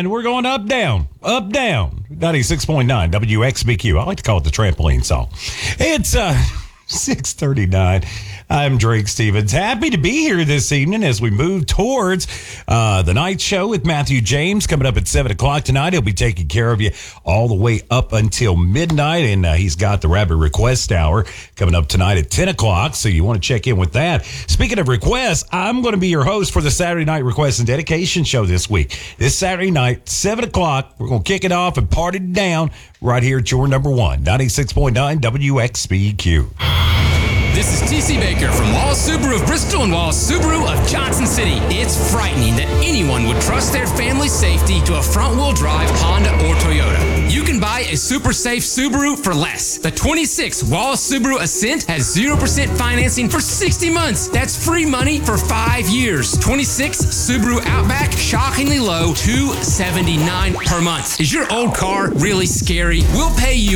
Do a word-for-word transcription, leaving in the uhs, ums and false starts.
nine. We're going up, down, up, down. ninety-six point nine W X B Q. I like to call it the trampoline song. It's uh, six thirty-nine. I'm Drake Stevens. Happy to be here this evening as we move towards uh, the night show with Matthew James coming up at seven o'clock tonight. He'll be taking care of you all the way up until midnight, and uh, he's got the Rabbit Request Hour coming up tonight at ten o'clock, so you want to check in with that. Speaking of requests, I'm going to be your host for the Saturday Night Request and Dedication Show this week. This Saturday night, seven o'clock, we're going to kick it off and party down right here at your number one, ninety-six point nine W X B Q. This is T C Baker from Wallace Subaru of Bristol and Wallace Subaru of Johnson City. It's frightening that anyone would trust their family's safety to a front-wheel drive Honda or Toyota. You can buy a super safe Subaru for less. The twenty-six Wallace Subaru Ascent has zero percent financing for sixty months. That's free money for five years. twenty-six Subaru Outback, shockingly low, two hundred seventy-nine dollars per month. Is your old car really scary? We'll pay you